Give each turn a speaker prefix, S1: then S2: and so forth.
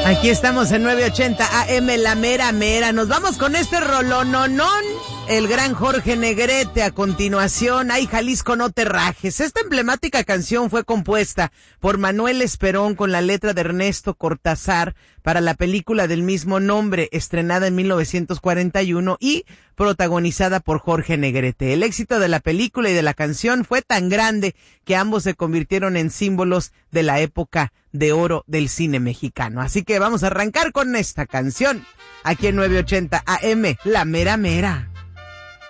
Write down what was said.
S1: Aquí estamos en 980 AM, la mera mera. Nos vamos con este rolononón. El gran Jorge Negrete a continuación. Ay, Jalisco, no te rajes. Esta emblemática canción fue compuesta por Manuel Esperón con la letra de Ernesto Cortázar para la película del mismo nombre, estrenada en 1941 y protagonizada por Jorge Negrete. El éxito de la película y de la canción fue tan grande que ambos se convirtieron en símbolos de la época de oro del cine mexicano. Así que vamos a arrancar con esta canción aquí en 980 AM, la mera mera.